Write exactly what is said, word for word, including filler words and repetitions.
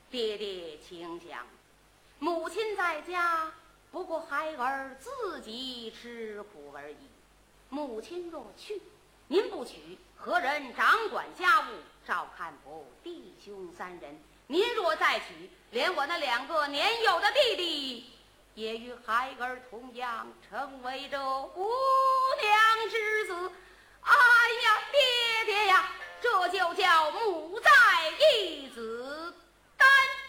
爹爹请想，母亲在家，不过孩儿自己吃苦而已。母亲若去，您不娶，何人掌管家务，照看不弟兄三人？您若再娶，连我那两个年幼的弟弟，也与孩儿同样成为这无